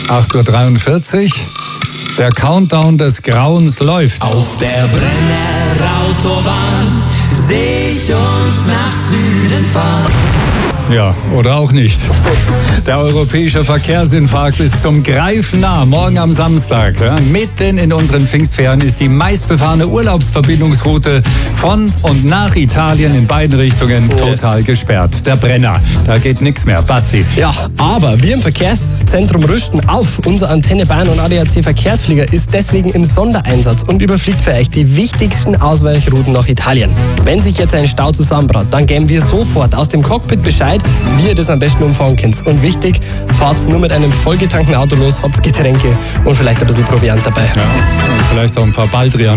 8:43 Uhr. Der Countdown des Grauens läuft. Auf der Brenner-Autobahn seh ich uns nach Süden fahren. Ja, oder auch nicht. Der europäische Verkehrsinfarkt ist zum Greifen nah. Morgen am Samstag, mitten in unseren Pfingstferien, ist die meistbefahrene Urlaubsverbindungsroute von und nach Italien in beiden Richtungen total gesperrt. Der Brenner, da geht nichts mehr. Basti. Ja, aber wir im Verkehrszentrum rüsten auf. Unser Antenne Bayern und ADAC Verkehrsflieger ist deswegen im Sondereinsatz und überfliegt für euch die wichtigsten Ausweichrouten nach Italien. Wenn sich jetzt ein Stau zusammenbraut, dann geben wir sofort aus dem Cockpit Bescheid, wie ihr das am besten umfahren könnt. Und wichtig, fahrt nur mit einem vollgetankten Auto los, habt Getränke und vielleicht ein bisschen Proviant dabei. Ja, und vielleicht auch ein paar Baldrian.